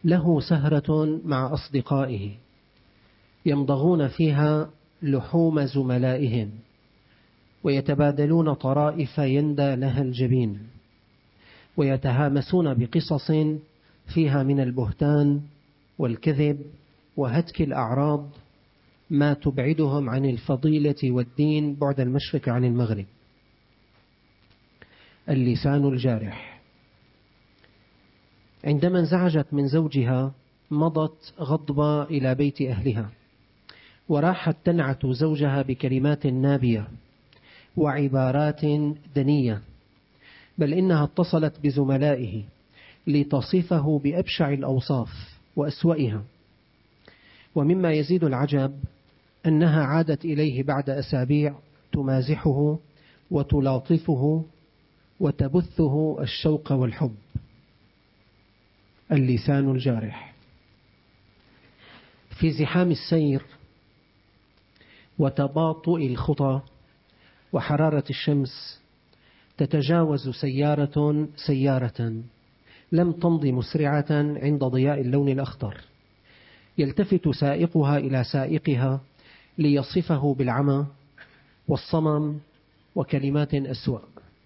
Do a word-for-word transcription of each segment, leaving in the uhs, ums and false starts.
له سهرة مع أصدقائه يمضغون فيها لحوم زملائهم ويتبادلون طرائف يندى لها الجبين، ويتهامسون بقصص فيها من البهتان والكذب وهتك الأعراض ما تبعدهم عن الفضيلة والدين بعد المشرق عن المغرب. اللسان الجارح. عندما انزعجت من زوجها مضت غضبة إلى بيت أهلها، وراحت تنعت زوجها بكلمات نابية وعبارات دنية، بل إنها اتصلت بزملائه لتصفه بأبشع الأوصاف وأسوأها. ومما يزيد العجب أنها عادت إليه بعد أسابيع تمازحه وتلاطفه وتبثه الشوق والحب. اللسان الجارح. في زحام السير وتباطؤ الخطى وحرارة الشمس تتجاوز سيارة سيارة لم تمض مسرعة عند ضياء اللون الأخضر، يلتفت سائقها إلى سائقها ليصفه بالعمى والصمم وكلمات أسوأ.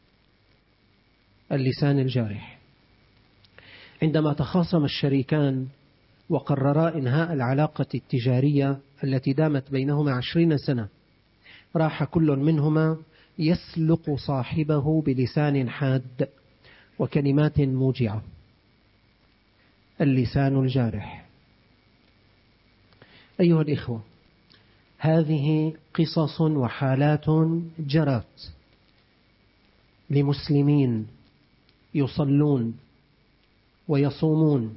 اللسان الجارح. عندما تخاصم الشريكان وقررا إنهاء العلاقة التجارية التي دامت بينهما عشرين سنة، راح كل منهما يسلق صاحبه بلسان حاد وكلمات موجعة. اللسان الجارح. أيها الإخوة، هذه قصص وحالات جرت لمسلمين يصلون ويصومون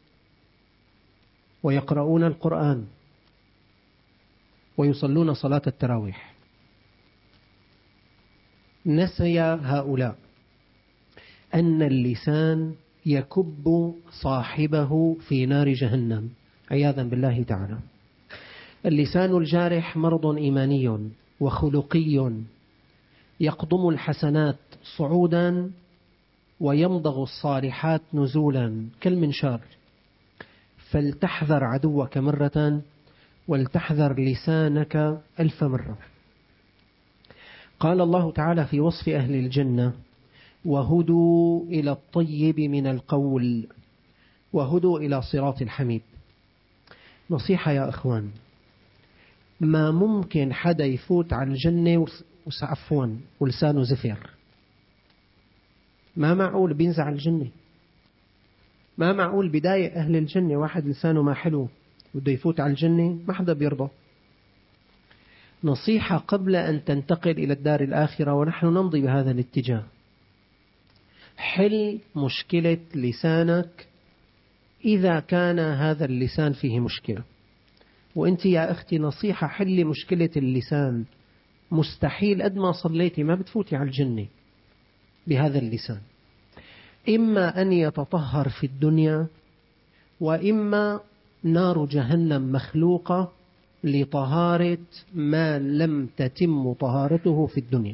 ويقرؤون القرآن ويصلون صلاة التراويح. نسي هؤلاء أن اللسان يكب صاحبه في نار جهنم عياذا بالله تعالى. اللسان الجارح مرض إيماني وخلقي يقضم الحسنات صعودا ويمضغ الصالحات نزولا كالمنشار. فلتحذر عدوك مرة ولتحذر لسانك ألف مرة. قال الله تعالى في وصف أهل الجنة: وهدوا إلى الطيب من القول وهدوا إلى صراط الحميد. نصيحة يا أخوان، ما ممكن حدا يفوت على الجنة وعفوا ولسانه زفر. ما معقول بينزع الجنة. ما معقول بداية أهل الجنة واحد لسانه ما حلو بده يفوت على الجنة، ما حدا بيرضى. نصيحة قبل أن تنتقل إلى الدار الآخرة ونحن نمضي بهذا الاتجاه: حل مشكلة لسانك إذا كان هذا اللسان فيه مشكلة. وأنت يا أختي نصيحة، حل مشكلة اللسان. مستحيل قد ما صليتي ما بتفوتي على الجنة بهذا اللسان. إما أن يتطهر في الدنيا، وإما نار جهنم مخلوقة لطهارة ما لم تتم طهارته في الدنيا.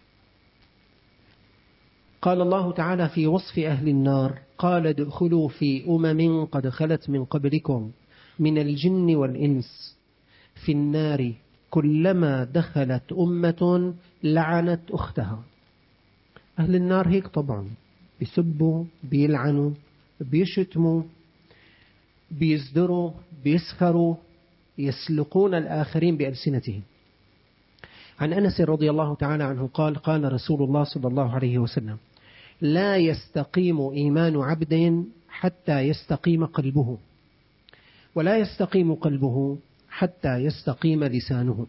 قال الله تعالى في وصف أهل النار: قال ادخلوا في أمم قد خلت من قبلكم من الجن والإنس في النار كلما دخلت أمة لعنت أختها. أهل النار هيك طبعا، بيسبوا، بيلعنوا، بيشتموا، بيزدروا، بيسخروا، يسلقون الآخرين بألسنتهم. عن أنس رضي الله تعالى عنه قال: قال رسول الله صلى الله عليه وسلم: لا يستقيم إيمان عبد حتى يستقيم قلبه، ولا يستقيم قلبه حتى يستقيم لسانه.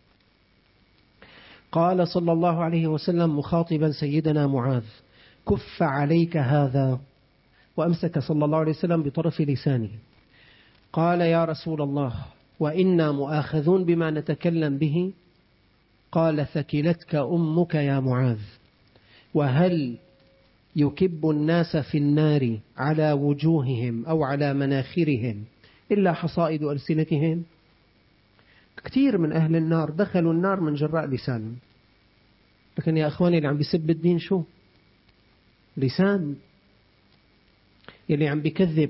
قال صلى الله عليه وسلم مخاطبا سيدنا معاذ: كف عليك هذا. وأمسك صلى الله عليه وسلم بطرف لسانه. قال: يا رسول الله، وإنا مؤاخذون بما نتكلم به. قال: ثكلتك أمك يا معاذ. وهل يكب الناس في النار على وجوههم أو على مناخرهم إلا حصائد ألسنتهم؟ كثير من أهل النار دخلوا النار من جراء لسانهم. لكن يا أخواني، اللي عم بيسب الدين شو؟ لسان. يلي عم بيكذب